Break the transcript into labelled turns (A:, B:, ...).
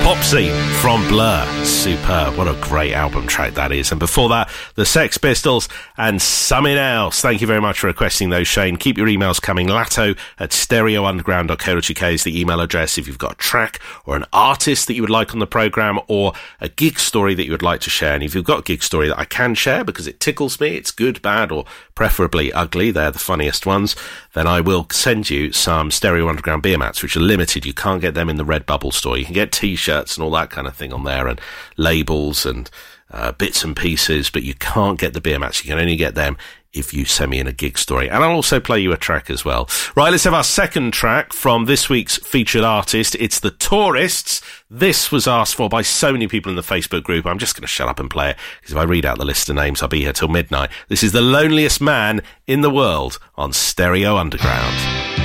A: Popsy from Blur. Superb. What a great album track that is. And before that, the Sex Pistols and Something Else. Thank you very much for requesting those, Shane. Keep your emails coming. latto@stereounderground.co.uk is the email address if you've got a track or an artist that you would like on the programme or a gig story that you would like to share. And if you've got a gig story that I can share because it tickles me, it's good, bad, or preferably ugly, they're the funniest ones, then I will send you some Stereo Underground beer mats, which are limited. You can't get them in the Redbubble store. You can get T-shirts and all that kind of thing on there, and labels and bits and pieces, but you can't get the beer mats. You can only get them if you send me in a gig story. And I'll also play you a track as well. Right, let's have our second track from this week's featured artist. It's The Tourists. This was asked for by so many people in the Facebook group. I'm just going to shut up and play it, because if I read out the list of names, I'll be here till midnight. This is The Loneliest Man in the World on Stereo Underground.